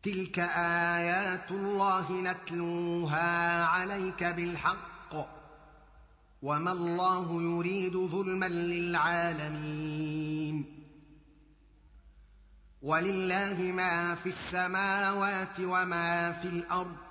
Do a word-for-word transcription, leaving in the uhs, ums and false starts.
تلك آيات الله نتلوها عليك بالحق وما الله يريد ظلما للعالمين ولله ما في السماوات وما في الأرض